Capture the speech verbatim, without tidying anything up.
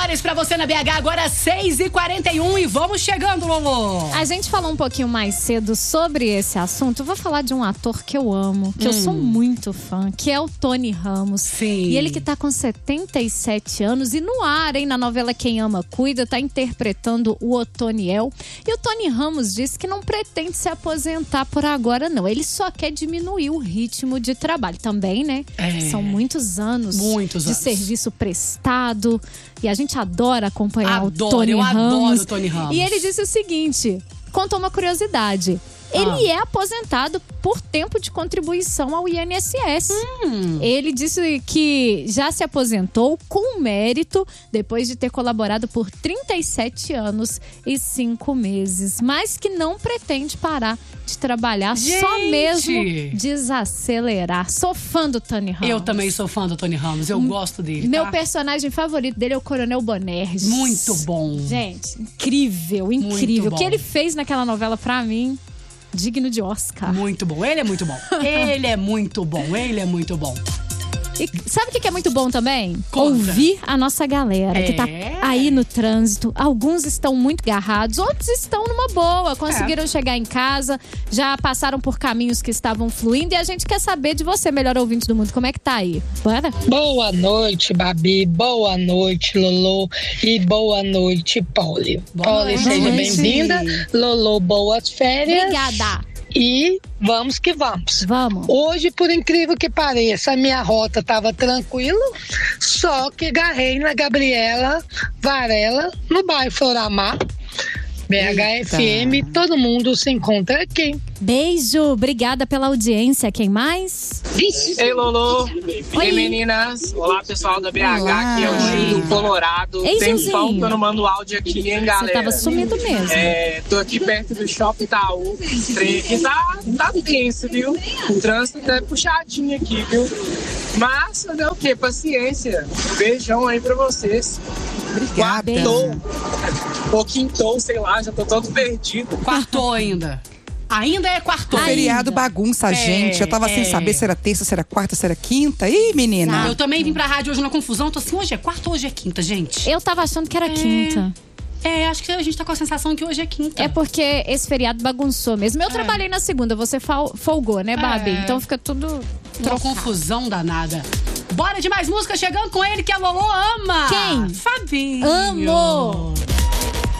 melhores pra você na B H, agora seis e quarenta e um e vamos chegando, Lolo. A gente falou um pouquinho mais cedo sobre esse assunto. Eu vou falar de um ator que eu amo, que hum. eu sou muito fã, que é o Tony Ramos. Sim. E ele que tá com setenta e sete anos e no ar, hein, na novela Quem Ama Cuida, tá interpretando o Otoniel. E o Tony Ramos disse que não pretende se aposentar por agora, não. Ele só quer diminuir o ritmo de trabalho. Também, né? É. São muitos anos muitos de anos. serviço prestado. E a gente adora acompanhar adoro, o Tony eu Ramos. Eu adoro o Tony Ramos. E ele disse o seguinte, contou uma curiosidade. Ele ah. é aposentado por tempo de contribuição ao I N S S. Hum. Ele disse que já se aposentou com mérito depois de ter colaborado por trinta e sete anos e cinco meses. Mas que não pretende parar de trabalhar, Gente. só mesmo desacelerar. Sou fã do Tony Ramos. Eu também sou fã do Tony Ramos, eu M- gosto dele. Meu tá? personagem favorito dele é o Coronel Bonerges. Muito bom. Gente, incrível, incrível. O que ele fez naquela novela pra mim... digno de Oscar. Muito bom, ele é muito bom. Ele é muito bom, ele é muito bom. E sabe o que é muito bom também? Conta. Ouvir a nossa galera é. que tá aí no trânsito. Alguns estão muito agarrados, outros estão numa boa. Conseguiram é. chegar em casa, já passaram por caminhos que estavam fluindo. E a gente quer saber de você, melhor ouvinte do mundo. Como é que tá aí? Bora? Boa noite, Babi. Boa noite, Lolo. E boa noite, Pauli. Pauli, seja bem-vinda. Lolo, boas férias. Obrigada. E vamos que vamos. Vamos. Hoje, por incrível que pareça, a minha rota estava tranquila, só que agarrei na Gabriela Varela, no bairro Floramar. B H F M, Eita. Todo mundo se encontra aqui. Beijo, obrigada pela audiência. Quem mais? Ei, Lolo. Oi. Ei, meninas. Olá, pessoal da B H, Olá. Aqui é o Gil do Colorado. Ei, Tem Gilzinho. pão que eu não mando áudio aqui, hein, galera? Você tava sumindo mesmo. É, tô aqui perto do Shopping Itaú. Que tá, tá tenso, viu? O trânsito tá puxadinho aqui, viu? Mas, fazer o quê? Paciência. Um beijão aí pra vocês. Obrigada. Quartou. Ou quintou, sei lá, já tô todo perdido. Quartou ainda. Ainda é quartou. O feriado bagunça a gente. É, eu tava é. sem saber se era terça, se era quarta, se era quinta. Ih, menina. Exato. Eu também vim pra rádio hoje na confusão. Tô assim, hoje é quarta ou hoje é quinta, gente? Eu tava achando que era é. quinta. É, acho que a gente tá com a sensação que hoje é quinta. É porque esse feriado bagunçou mesmo. Eu é. trabalhei na segunda, você folgou, né, Babi? É. Então fica tudo uma confusão danada. Bora de mais música chegando com ele que a Lolo ama. Quem? Fabinho. Amo.